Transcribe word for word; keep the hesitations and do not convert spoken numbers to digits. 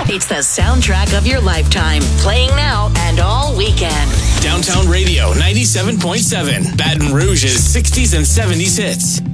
It's the soundtrack of your lifetime. Playing now and all weekend. Downtown Radio ninety-seven point seven. Baton Rouge's sixties and seventies hits.